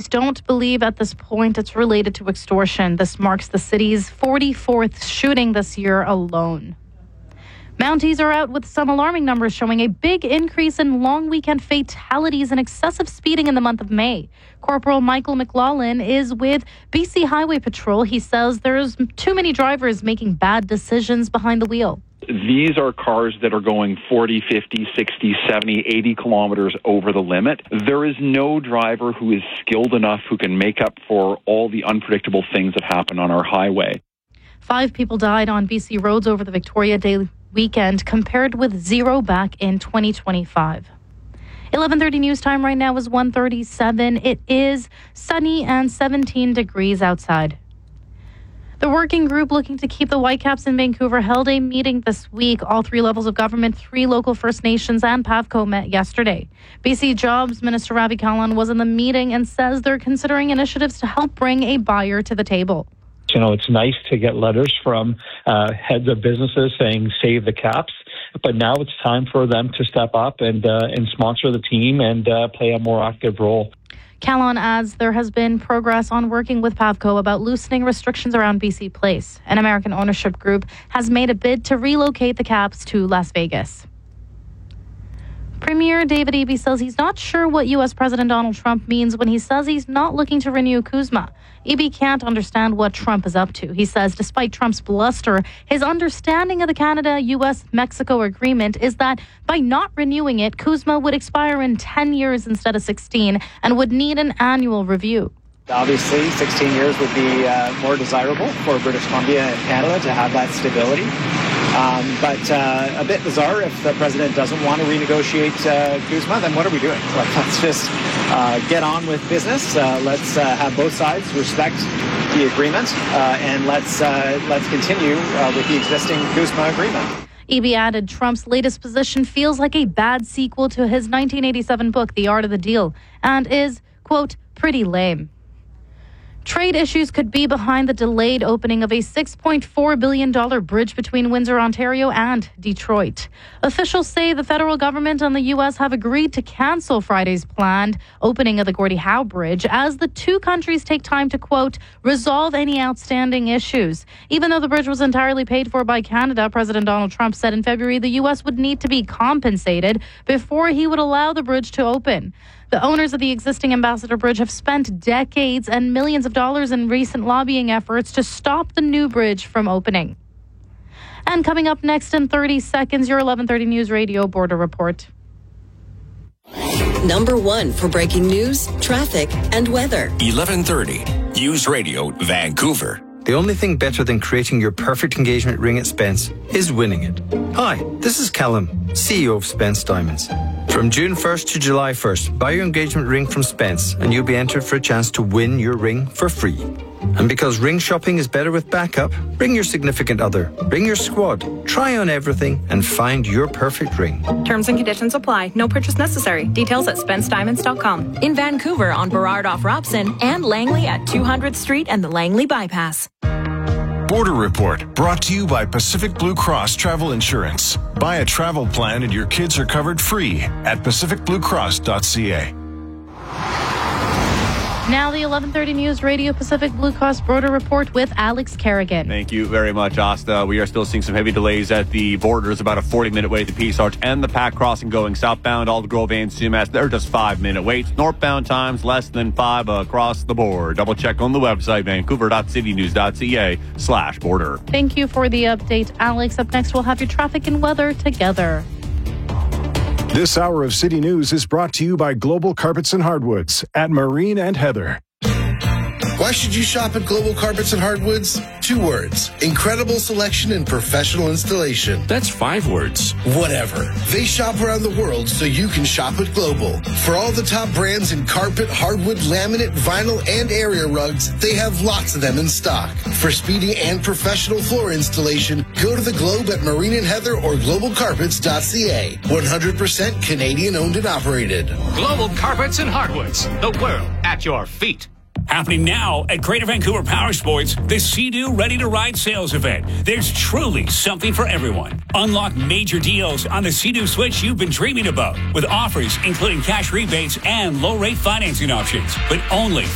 Authorities don't believe at this point it's related to extortion. This marks the city's 44th shooting this year alone. Mounties are out with some alarming numbers showing a big increase in long weekend fatalities and excessive speeding in the month of May. Corporal Michael McLaughlin is with BC Highway Patrol. He says there's too many drivers making bad decisions behind the wheel. These are cars that are going 40, 50, 60, 70, 80 kilometers over the limit. There is no driver who is skilled enough who can make up for all the unpredictable things that happen on our highway. 5 people died on BC roads over the Victoria Day weekend, compared with 0 back in 2025. 11:30 news time right now is 1:37. It is sunny and 17 degrees outside. The working group looking to keep the Whitecaps in Vancouver held a meeting this week. All 3 levels of government, 3 local First Nations and PAVCO met yesterday. BC Jobs Minister Ravi Kahlon was in the meeting and says they're considering initiatives to help bring a buyer to the table. You know, it's nice to get letters from heads of businesses saying save the caps, but now it's time for them to step up and sponsor the team and play a more active role. Kahlon adds there has been progress on working with PAVCO about loosening restrictions around BC Place. An American ownership group has made a bid to relocate the Caps to Las Vegas. Premier David Eby says he's not sure what U.S. President Donald Trump means when he says he's not looking to renew CUSMA. Eby can't understand what Trump is up to. He says despite Trump's bluster, his understanding of the Canada-U.S.-Mexico agreement is that by not renewing it, CUSMA would expire in 10 years instead of 16 and would need an annual review. Obviously, 16 years would be more desirable for British Columbia and Canada to have that stability. But a bit bizarre if the president doesn't want to renegotiate CUSMA, then what are we doing? Let's just get on with business. Let's have both sides respect the agreement, and let's continue with the existing CUSMA agreement. Eby added Trump's latest position feels like a bad sequel to his 1987 book, The Art of the Deal, and is, quote, pretty lame. Trade issues could be behind the delayed opening of a $6.4 billion bridge between Windsor, Ontario and Detroit. Officials say the federal government and the U.S. have agreed to cancel Friday's planned opening of the Gordie Howe Bridge as the 2 countries take time to, quote, resolve any outstanding issues. Even though the bridge was entirely paid for by Canada, President Donald Trump said in February the U.S. would need to be compensated before he would allow the bridge to open. The owners of the existing Ambassador Bridge have spent decades and millions of dollars in recent lobbying efforts to stop the new bridge from opening. And coming up next in 30 seconds, your 11:30 News Radio Border Report. Number 1 for breaking news, traffic, and weather. 11:30 News Radio Vancouver. The only thing better than creating your perfect engagement ring at Spence is winning it. Hi, this is Callum, CEO of Spence Diamonds. From June 1st to July 1st, buy your engagement ring from Spence and you'll be entered for a chance to win your ring for free. And because ring shopping is better with backup, bring your significant other, bring your squad, try on everything and find your perfect ring. Terms and conditions apply. No purchase necessary. Details at SpenceDiamonds.com. In Vancouver on Burrard off Robson and Langley at 200th Street and the Langley Bypass. Border Report brought to you by Pacific Blue Cross Travel Insurance. Buy a travel plan and your kids are covered free at pacificbluecross.ca. Now the 11:30 News Radio Pacific Blue Cross Border Report with Alex Kerrigan. Thank you very much, Asta. We are still seeing some heavy delays at the borders, about a 40-minute wait at the Peace Arch and the Pac Crossing going southbound, Aldergrove and CMS. They're just 5-minute waits. Northbound times less than 5 across the board. Double check on the website, vancouver.citynews.ca/border. Thank you for the update, Alex. Up next, we'll have your traffic and weather together. This hour of City News is brought to you by Global Carpets and Hardwoods at Marine and Heather. Why should you shop at Global Carpets and Hardwoods? 2 words. Incredible selection and professional installation. That's 5 words. Whatever. They shop around the world so you can shop at Global. For all the top brands in carpet, hardwood, laminate, vinyl, and area rugs, they have lots of them in stock. For speedy and professional floor installation, go to the Globe at Marine and Heather or globalcarpets.ca. 100% Canadian owned and operated. Global Carpets and Hardwoods. The world at your feet. Happening now at Greater Vancouver Power Sports, the Sea-Doo Ready to Ride sales event. There's truly something for everyone. Unlock major deals on the Sea-Doo Switch you've been dreaming about, with offers including cash rebates and low-rate financing options, but only